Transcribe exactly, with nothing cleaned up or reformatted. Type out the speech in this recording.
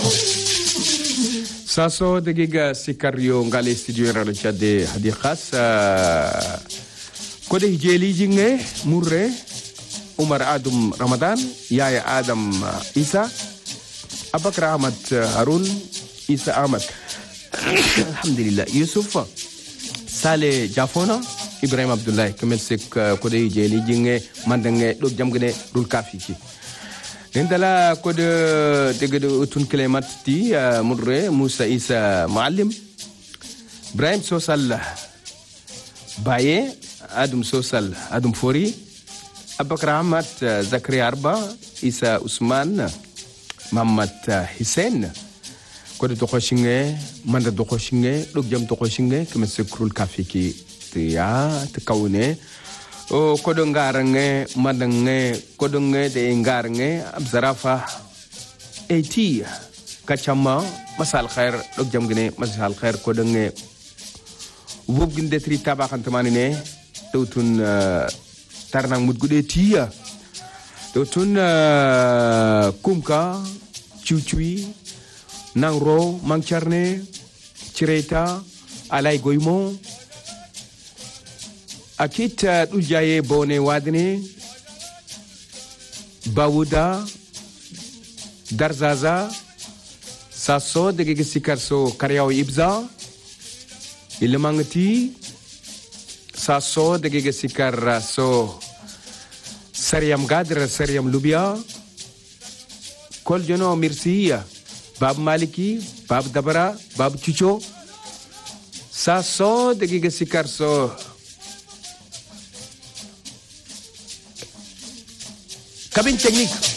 Saso dagiga sikario ngale studio radio chade hadi khas kode hijeli jinge murre Umar Adum Ramadan Yaya Adam Isa Abakar Ahmad Harun Isa Ahmad Alhamdulillah Yusuf Saleh Jafona Ibrahim Abdullah kamel sek kode hijeli jinge mandange dog jamgene dul kafiki Dendala kode tegede utun kelemat ti murre Musa Isa Maalim Ibrahim Sosal Baye Adum Sosal Adum Fori Abakar Ahmad Zakri Arba Isa Usman Muhammad Hussein kode dokoshinge manda dokoshinge dog jam dokoshinge keme sekrul kafiki ya te kawne o kodo ngarange madange kodo nge de ngarange abzarafa eti kachama masal khair dog jam gene masal khair kodo nge wob ginde tri tabakan tamanine tawtun tarnang mudgude tiya tawtun kumka chuchui nangro mangcharne cireta alay goymo akit dujaye bone wadne bawuda darzaza saso dege sikarso karyaw ibza ilmangti saso dege sikar so saryam gadra saryam lubya kol jono mirsiya bab maliki bab dabara bab chucho saso dege sikar so cabine technique